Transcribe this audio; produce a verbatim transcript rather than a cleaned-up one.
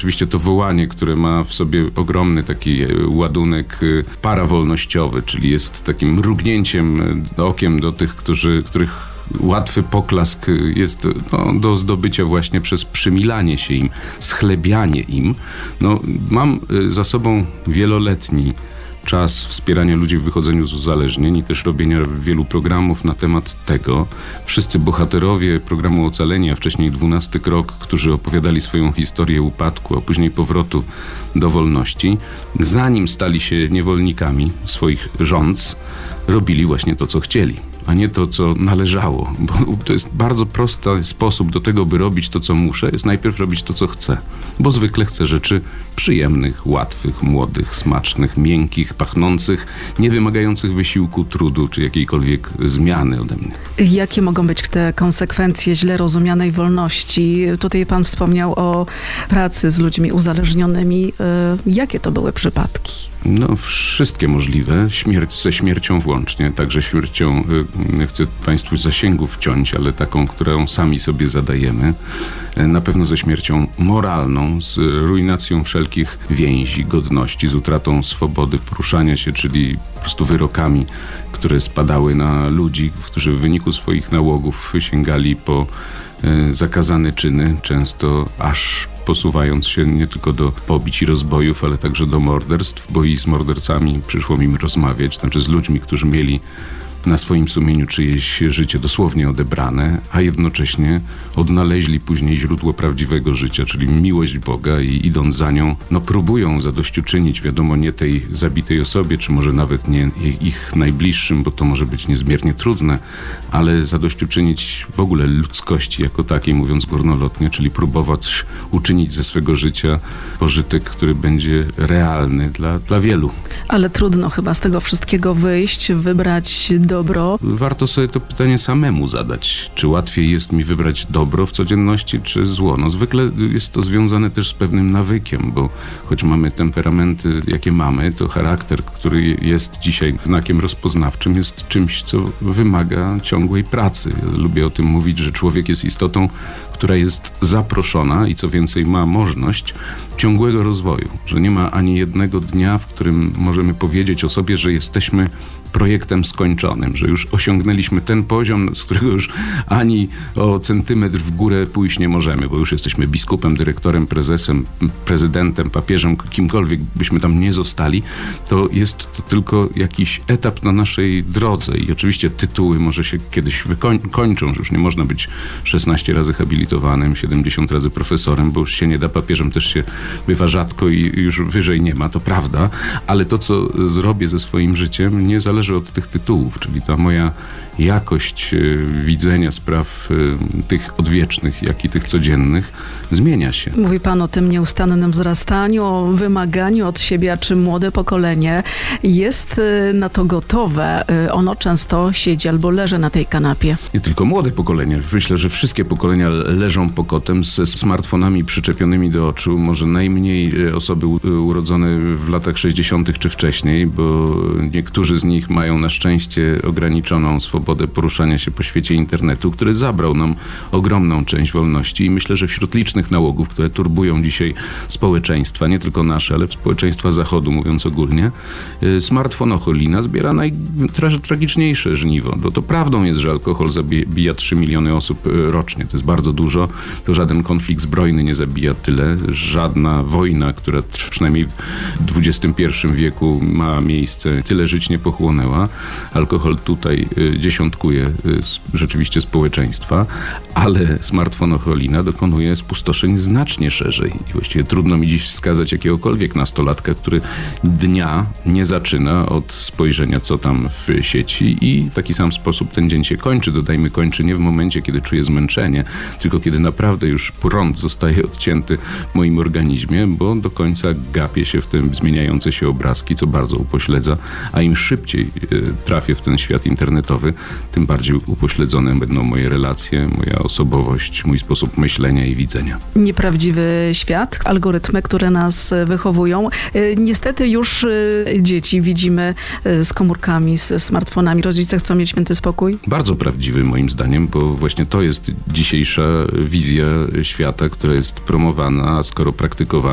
oczywiście to wołanie, które ma w sobie ogromny taki ładunek parawolnościowy, czyli jest takim mrugnięciem okiem do tych, którzy, których łatwy poklask jest no, do zdobycia właśnie przez przymilanie się im, schlebianie im. No, mam za sobą wieloletni czas wspierania ludzi w wychodzeniu z uzależnień i też robienia wielu programów na temat tego. Wszyscy bohaterowie programu Ocalenie, a wcześniej dwunasty krok, którzy opowiadali swoją historię upadku, a później powrotu do wolności, zanim stali się niewolnikami swoich rządz, robili właśnie to, co chcieli, a nie to, co należało. Bo to jest bardzo prosty sposób do tego, by robić to, co muszę, jest najpierw robić to, co chcę. Bo zwykle chcę rzeczy przyjemnych, łatwych, młodych, smacznych, miękkich, pachnących, nie wymagających wysiłku, trudu czy jakiejkolwiek zmiany ode mnie. Jakie mogą być te konsekwencje źle rozumianej wolności? Tutaj pan wspomniał o pracy z ludźmi uzależnionymi. Jakie to były przypadki? No, wszystkie możliwe, śmierć, ze śmiercią włącznie, także śmiercią, nie chcę Państwu zasięgów wciąć, ale taką, którą sami sobie zadajemy, na pewno ze śmiercią moralną, z rujnacją wszelkich więzi, godności, z utratą swobody poruszania się, czyli po prostu wyrokami, które spadały na ludzi, którzy w wyniku swoich nałogów sięgali po zakazane czyny, często aż posuwając się nie tylko do pobić i rozbojów, ale także do morderstw, bo i z mordercami przyszło mi rozmawiać, znaczy z ludźmi, którzy mieli na swoim sumieniu czyjeś życie dosłownie odebrane, a jednocześnie odnaleźli później źródło prawdziwego życia, czyli miłość Boga i idąc za nią, no próbują zadośćuczynić, wiadomo, nie tej zabitej osobie, czy może nawet nie ich najbliższym, bo to może być niezmiernie trudne, ale zadośćuczynić w ogóle ludzkości jako takiej, mówiąc górnolotnie, czyli próbować uczynić ze swego życia pożytek, który będzie realny dla, dla wielu. Ale trudno chyba z tego wszystkiego wyjść, wybrać dobro. Warto sobie to pytanie samemu zadać. Czy łatwiej jest mi wybrać dobro w codzienności, czy zło? No zwykle jest to związane też z pewnym nawykiem, bo choć mamy temperamenty, jakie mamy, to charakter, który jest dzisiaj znakiem rozpoznawczym, jest czymś, co wymaga ciągłej pracy. Ja lubię o tym mówić, że człowiek jest istotą, która jest zaproszona i co więcej ma możliwość ciągłego rozwoju, że nie ma ani jednego dnia, w którym możemy powiedzieć o sobie, że jesteśmy projektem skończonym, że już osiągnęliśmy ten poziom, z którego już ani o centymetr w górę pójść nie możemy, bo już jesteśmy biskupem, dyrektorem, prezesem, prezydentem, papieżem, kimkolwiek byśmy tam nie zostali, to jest to tylko jakiś etap na naszej drodze i oczywiście tytuły może się kiedyś wykończą, że już nie można być szesnaście razy habilitowanym, siedemdziesiąt razy profesorem, bo już się nie da, papieżem też się bywa rzadko i już wyżej nie ma, to prawda, ale to, co zrobię ze swoim życiem, nie zależy od tych tytułów, czyli ta moja jakość widzenia spraw tych odwiecznych, jak i tych codziennych zmienia się. Mówi pan o tym nieustannym wzrastaniu, o wymaganiu od siebie, a czy młode pokolenie jest na to gotowe? Ono często siedzi albo leży na tej kanapie. Nie tylko młode pokolenie. Myślę, że wszystkie pokolenia leżą pokotem ze smartfonami przyczepionymi do oczu. Może najmniej osoby urodzone w latach sześćdziesiątych czy wcześniej, bo niektórzy z nich mają na szczęście ograniczoną swobodę poruszania się po świecie internetu, który zabrał nam ogromną część wolności i myślę, że wśród licznych nałogów, które turbują dzisiaj społeczeństwa, nie tylko nasze, ale społeczeństwa Zachodu, mówiąc ogólnie, smartfon Ocholina zbiera najtragiczniejsze żniwo. No to prawdą jest, że alkohol zabija trzy miliony osób rocznie. To jest bardzo dużo. To żaden konflikt zbrojny nie zabija tyle. Żadna wojna, która przynajmniej w dwudziestym pierwszym wieku ma miejsce, tyle żyć nie pochłonęła. Alkohol tutaj dziesiątkuje rzeczywiście społeczeństwa, ale smartfon Ocholina dokonuje spustoszeń znacznie szerzej. I właściwie trudno mi dziś wskazać jakiegokolwiek nastolatka, który dnia nie zaczyna od spojrzenia, co tam w sieci i w taki sam sposób ten dzień się kończy. Dodajmy, kończy nie w momencie, kiedy czuje zmęczenie, tylko kiedy naprawdę już prąd zostaje odcięty w moim organizmie, bo do końca gapię się w te zmieniające się obrazki, co bardzo upośledza, a im szybciej trafię w ten świat internetowy, tym bardziej upośledzone będą moje relacje, moja osobowość, mój sposób myślenia i widzenia. Nieprawdziwy świat, algorytmy, które nas wychowują. Niestety już dzieci widzimy z komórkami, z smartfonami. Rodzice chcą mieć święty spokój? Bardzo prawdziwy moim zdaniem, bo właśnie to jest dzisiejsza wizja świata, która jest promowana, a skoro praktykowana,